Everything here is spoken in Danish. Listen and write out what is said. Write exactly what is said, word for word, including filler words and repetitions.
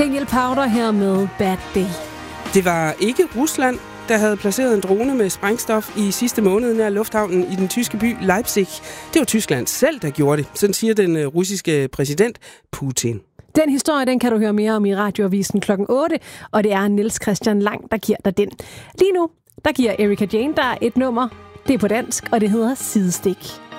Daniel Powder her med Bad Day. Det var ikke Rusland, der havde placeret en drone med sprængstof i sidste måned nær lufthavnen i den tyske by Leipzig. Det var Tyskland selv, der gjorde det. Sådan siger den russiske præsident Putin. Den historie, den kan du høre mere om i Radioavisen klokken otte, og det er Niels Christian Lang, der giver dig den. Lige nu, der giver Erika Jane der et nummer. Det er på dansk, og det hedder Sidestik.